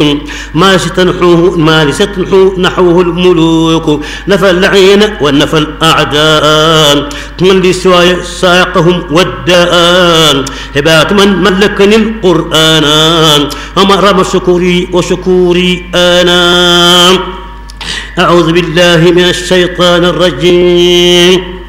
ما لستنحوه نحوه الملوك، نفى اللعين ونفى الأعداء، من لسواي ساقهم والداء، هبات من ملكني القرآن، أمر وشكوري أنا. أعوذ بالله من الشيطان الرجيم.